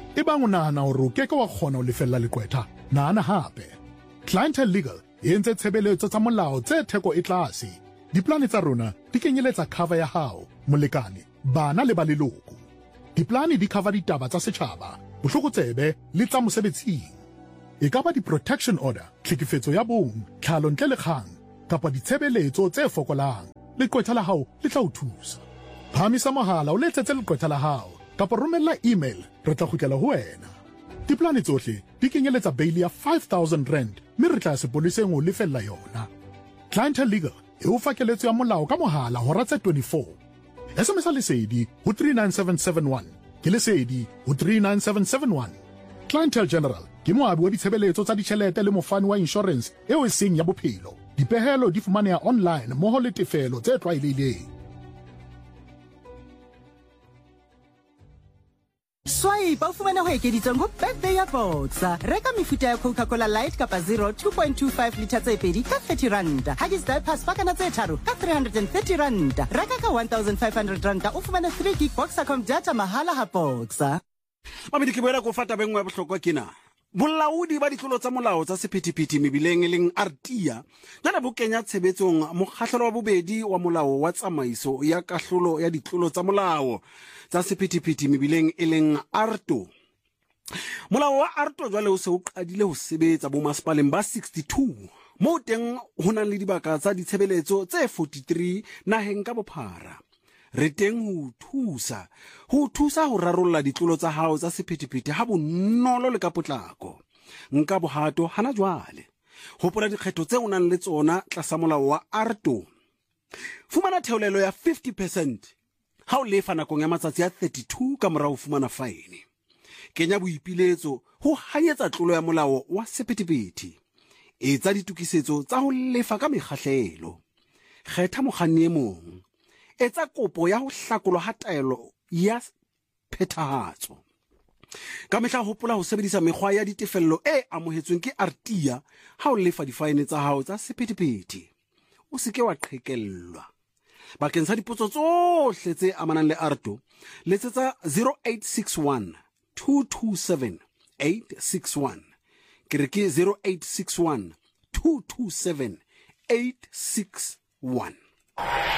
ebang o nahana hore o keke wa kgona ho lefella leqwetha, nahana hape. Clientele Legal e entse tshebeletso tsa molao tse theko e tlase. Diplane tsa rona di kenyeletsa cover ya hao, molekane, bana le ba leloko. Diplane di cover ditaba tsa setjhaba, bohlokotsebe le tsa mosebetsing. E ka ba di-protection order, tlhekefetso ya bong, tlhalo ntle le kgang, kapa ditshebeletso tse fokolang. Leqwetha la hao le tla o thusa. Phamisa mohala o letsetse leqwetha la hao, kapa romella email, re tla kgutlela ho wena. Diplane tsohle di kenyeletsa bail ya 5,000 rand, mme re tla sepoleseng ho lefella yona. Clientele Legal e o fa keletso ya molao ka mohala hora tse 24. SMS lesedi ho 39771, ke lesedi ho 39771. Clientele General ke moabi wa ditshebeletso tsa ditjhelete le mofani wa insurance eo e seng ya bophelo. Dipehelo di fumaneha online mmoho le tefelo tse tlwaelehileng. Swipe o fumana ho ekeditsweng ho birthday ya Boxer. Reka mefuta ya Coca-Cola Light kapa 0 2.25 litre tse pedi ka 30 rand. Huggies Diapers pakana tse tharo ka 330 rand. Reka ka 1,500 rand o fumana 3 gig Boxercom data mahala ha Boxer. Mabedi ke boela go fata bengwe ya bohlokwa kena. Bolaodi ba ditlolo tsa molao tsa sephethephethe mebileng e leng RTIA jana bo kenya tshebetsong mokgahlelo wa bobedi wa molao wa tsamaiso ya kahlolo ya ditlolo tsa molao tsa sephethephethe mebileng e leng ARTO. Molao wa ARTO jwale o se o qadile ho sebetsa bo masepaleng ba 62 moo teng ho nang le dibaka tsa ditshebeletso tse 43 naheng ka bophara. Re teng ho thusa ho rarolla ditlolo tsa hao tsa sephethephethe ha bonolo le ka potlako. Nka bohato hana jwale. Hopola dikgetho tse o nang le tsona tlasa molao wa ARTO. Fumana theolelo ya 50% ha o lefa nakong ya matsatsi a 32 ka morao fumana faene. Kenya boipiletso ho hanyetsa tlolo ya molao wa sephethephethe. Etsa ditukisetso tsa ho lefa ka mekgahlelo. Kgetha mokganni e mong. Etsa kopo ya ho hlakolwa ha taelo ya phethahatso. Ka mehla hopola ho sebedisa mekgwa ya ditefello e amohetsweng ke RTIA ha o lefa difaene tsa hao tsa sephethephethe. O se ke wa qhekellwa. Bakeng sa dipotso tsohle tse amanang le ARTO, letsetsa 0861 227 861. Ke re ke 0861 227 861.